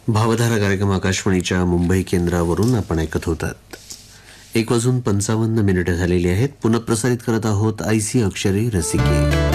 भावधारा कार्यक्रम आकाशवाणीच्या मुंबई केंद्रावरून आपण ऐकत होतात. 1:55 झालेली आहेत. पुनःप्रसारित करत आहोत आयसी अक्षरे रसिके.